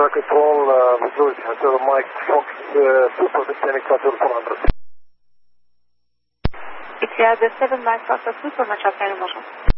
Radar Control, George, Hotel Mike Fox, 2 descending Hotel 400. It's the 7 Mike Fox, 2 bonjour.